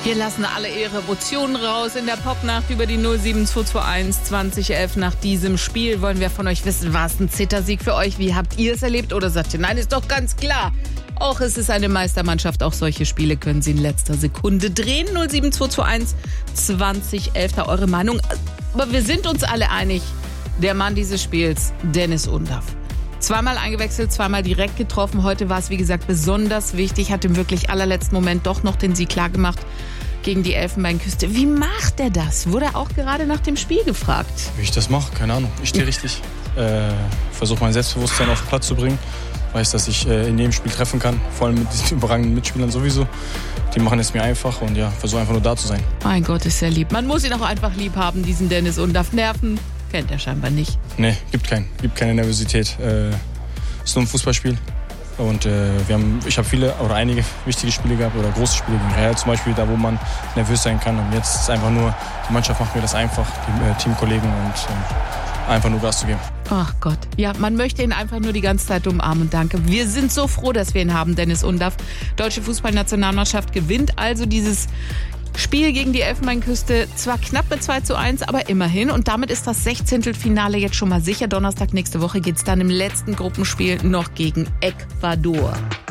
Wir lassen alle ihre Emotionen raus in der Popnacht über die 07221 2011. Nach diesem Spiel wollen wir von euch wissen, war es ein Zittersieg für euch? Wie habt ihr es erlebt? Oder sagt ihr, nein, ist doch ganz klar. Auch es ist eine Meistermannschaft. Auch solche Spiele können sie in letzter Sekunde drehen. 07221 2011, da eure Meinung. Aber wir sind uns alle einig, der Mann dieses Spiels, Dennis Undaff. Zweimal eingewechselt, zweimal direkt getroffen. Heute war es, wie gesagt, besonders wichtig. Hat im wirklich allerletzten Moment doch noch den Sieg klargemacht gegen die Elfenbeinküste. Wie macht er das? Wurde auch gerade nach dem Spiel gefragt. Wie ich das mache, keine Ahnung. Ich stehe richtig. Versuche mein Selbstbewusstsein auf den Platz zu bringen. Weiß, dass ich in jedem Spiel treffen kann. Vor allem mit diesen überragenden Mitspielern sowieso. Die machen es mir einfach und ja, versuche einfach nur da zu sein. Mein Gott, ist er lieb. Man muss ihn auch einfach lieb haben, diesen Dennis Undaff. Nerven kennt er scheinbar nicht. Nee, gibt keine Nervosität. Ist nur ein Fußballspiel. Und ich habe viele oder einige wichtige Spiele gehabt oder große Spiele gegen Real zum Beispiel, da wo man nervös sein kann. Und jetzt ist es einfach nur, die Mannschaft macht mir das einfach, die Teamkollegen und einfach nur Gas zu geben. Ach Gott, ja, man möchte ihn einfach nur die ganze Zeit umarmen. Danke. Wir sind so froh, dass wir ihn haben, Dennis Undaff. Deutsche Fußballnationalmannschaft gewinnt also dieses Spiel gegen die Elfenbeinküste, zwar knapp mit 2:1, aber immerhin. Und damit ist das 16. Finale jetzt schon mal sicher. Donnerstag nächste Woche geht's dann im letzten Gruppenspiel noch gegen Ecuador.